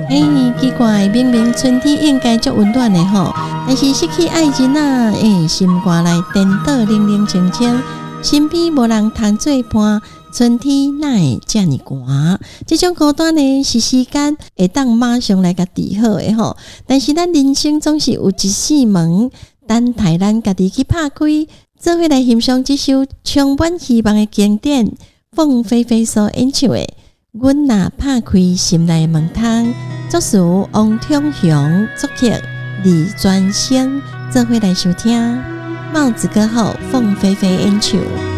奇怪，明明春天应该足温暖的吼，但是失去爱人啊，心肝内颠倒冷冷清清，身边无人同作伴，春天哪会这么寒？这种孤单呢，是时间会当马上来甲治好的吼。但是咱人生总是有一扇门，等待咱家己去拍开，做伙来欣赏这首充满希望的经典，凤飞飞所演唱的《阮若拍开心内的门窗》。作词王统雄，作曲李专升，做伙来收听。帽子歌后凤飞飞演唱。